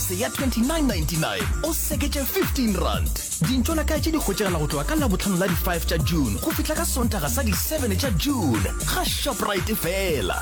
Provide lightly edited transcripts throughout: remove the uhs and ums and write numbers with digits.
bese ya 29.99 o seketse 15 rand. Dintšona ka tše di kgwetšegala go tloga ka labotlhano la di 5 tša June go fihla ka sontaga sa di 7 tša June ga Shoprite fela.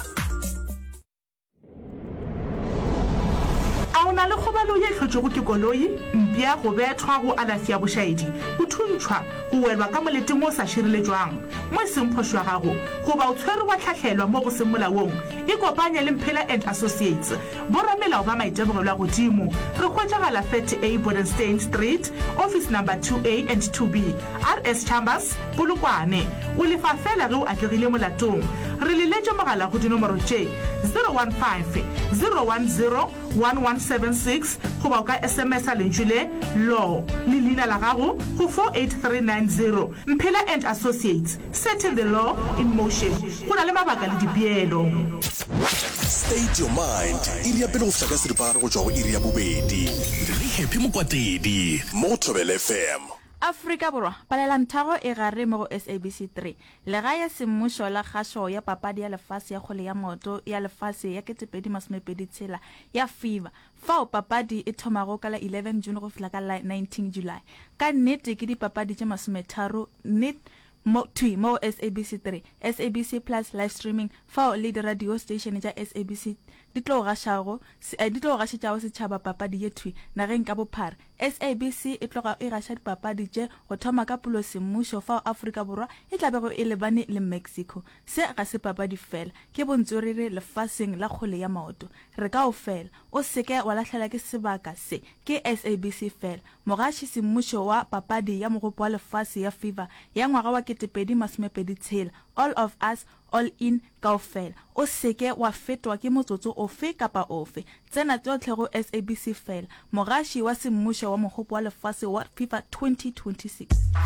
A o na le kgobalo ye hlotšego ke koloi, mpia go bethwa go alafi ya bošaedi, go thuntšhwa go welwa ka moleteng o sa šireletšwang mo e seng phošo ya gago goba o tshwere wa tlhatlhelwa mo go seng molaong, e kopanye le Mphela and Associates boramelao ba maitemogelo a godimo. Re hwetšagala 30A Bodenstein Street, office number 2A and 2B, RS Chambers, Polokwane. O lefa fela ge o atlegile molatong. Re leletše mogala go dinomoro tše 015 010 1176 goba o ka SMS a lentšu le law le leina la gago go 48390. Mphela and Associates, setting the law in motion. Go na le mabaka le dipeelo. State your mind. Iria pele go fihla ka seripagare go tšwa go iri ya bobedi. Re happy mokwatedi mo Thobela FM. Afrika Borwa palelantharo e gare mo go SABC 3 legae semmušo la kgašo ya papadi ya lefase ya kgole ya maoto ya lefase ya 2026 ya FIFA fao papadi e thomago ka la 11 June go fihla ka la 19 July. Ka nnete ke dipapadi tše 30 net mo SABC 3 SABC Plus live streaming fao le di radio station tša SABC di tlo gašetšago setšhaba papadi ye thui nageng ka bophara. SABC e tloga e gaša dipapadi tše go thoma ka pulo semmušo fao Afrika Borwa e tlabego e lebane le Mexico. Se ga se papadi fela ke bontsorere lefaseng la kgole ya maoto. Re ka o fela o seke wa lahlela ke sebaka se ke SABC fela. Mogaši semmušo wa papadi ya mogopo wa lefase ya FIFA ya ngwaga wa 2026 all of us all in kaofela. O seke wa fetwa ke motsotso ofe kapa ofe. Tsena tsotlhe go SABC fela. Mogaši wa semmušo wa mogopo wa lefase wa FIFA 2026.